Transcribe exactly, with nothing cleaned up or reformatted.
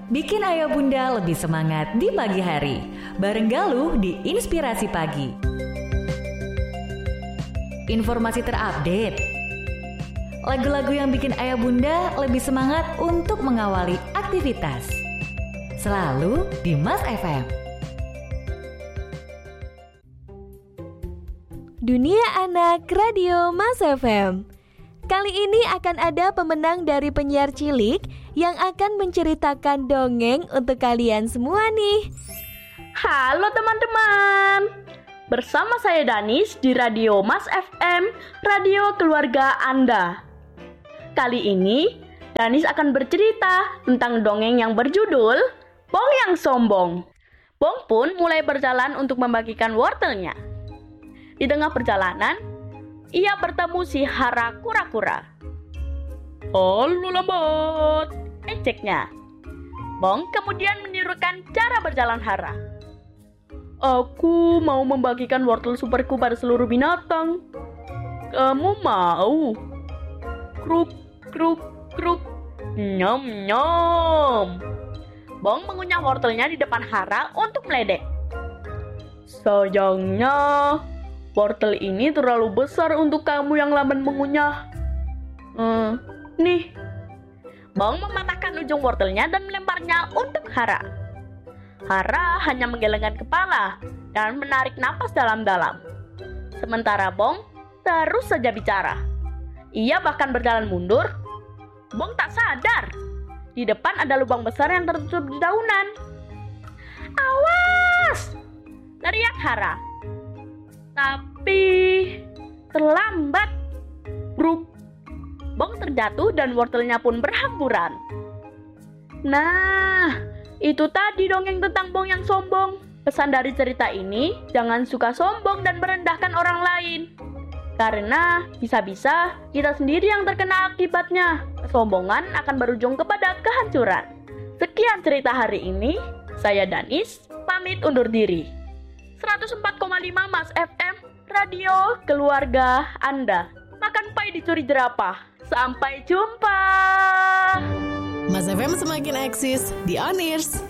bikin ayah bunda lebih semangat di pagi hari. Bareng Galuh di Inspirasi Pagi. Informasi terupdate, lagu-lagu yang bikin ayah bunda lebih semangat untuk mengawali aktivitas. Selalu di Mas F M. Dunia Anak Radio Mas F M. Kali ini akan ada pemenang dari penyiar cilik yang akan menceritakan dongeng untuk kalian semua nih. Halo teman-teman, bersama saya Danis di Radio Mas F M, radio keluarga Anda. Kali ini Danis akan bercerita tentang dongeng yang berjudul Bong yang Sombong. Bong pun mulai berjalan untuk membagikan wortelnya. Di tengah perjalanan, ia bertemu si Hara kura-kura. "Halo lambat," ejeknya. Bong kemudian menirukan cara berjalan Hara. "Aku mau membagikan wortel superku pada seluruh binatang. Kamu mau?" Kruk, kruk, kruk. Nyom, nyom. Bong mengunyah wortelnya di depan Hara untuk meledek. "Sayangnya, wortel ini terlalu besar untuk kamu yang lamban mengunyah. Hmm, nih." Bong mematahkan ujung wortelnya dan melemparnya untuk Hara. Hara hanya menggelengkan kepala dan menarik napas dalam-dalam. Sementara Bong terus saja bicara. Ia bahkan berjalan mundur. Bong tak sadar, di depan ada lubang besar yang tertutup dedaunan. "Awas!" teriak Hara. Tapi terlambat. Bruk. Bong terjatuh dan wortelnya pun berhamburan. Nah, itu tadi dongeng tentang Bong yang sombong. Pesan dari cerita ini, jangan suka sombong dan merendahkan orang lain. Karena bisa-bisa kita sendiri yang terkena akibatnya. Kesombongan akan berujung kepada kehancuran. Sekian cerita hari ini. Saya Danis, pamit undur diri. seratus empat koma lima Mas F M, radio keluarga Anda. Makan pai dicuri jerapah. Sampai jumpa. Mas F M semakin eksis di On Ears.